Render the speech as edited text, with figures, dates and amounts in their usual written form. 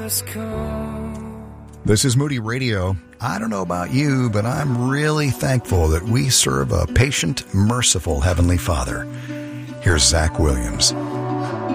must come. This is Moody Radio. I don't know about you, but I'm really thankful that we serve a patient, merciful Heavenly Father. Here's Zach Williams.